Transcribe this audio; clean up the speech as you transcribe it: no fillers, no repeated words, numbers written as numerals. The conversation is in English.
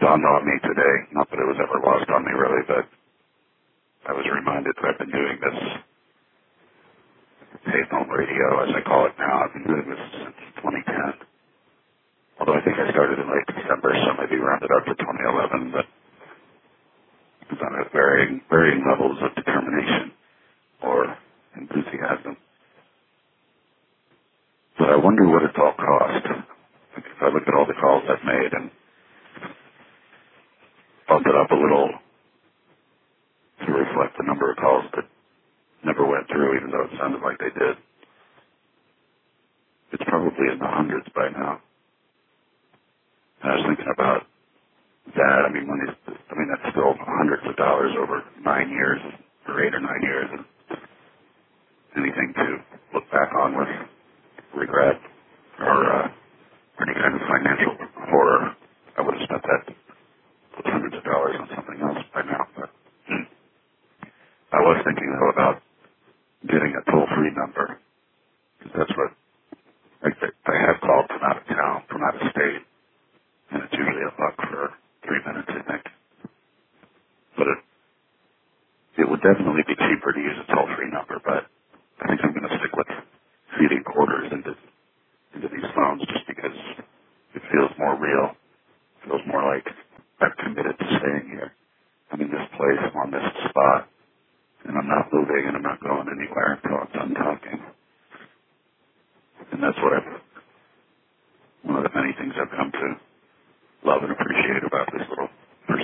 dawned on me today. Not that it was ever lost on me, really, but I was reminded that I've been doing this payphone radio, as I call it now. I've been doing this since 2010. Although I think I started in late December, so maybe rounded up to 2011, but it's on at varying levels of determination or enthusiasm. But I wonder what it's all cost. Like if I look at all the calls I've made and bump it up a little to reflect the number of calls that never went through, even though it sounded like they did, it's probably in the hundreds by now. And I was thinking about that. I mean, that's still hundreds of dollars over 9 years, or 8 or 9 years. And anything to look back on with regret or any kind of financial horror. I would have spent those hundreds of dollars on something else by now. But I was thinking, though, about getting a toll-free number, because that's what I have called from out of town, from out of state, and it's usually $1 for 3 minutes, I think. But it would definitely be cheaper to use a toll-free number, but I think I'm going to stick with feeding quarters into these phones just because it feels more real. It feels more like I've committed to staying here. I'm in this place, I'm on this spot, and I'm not moving and I'm not going anywhere until I'm done talking. And that's one of the many things I've come to love and appreciate about this little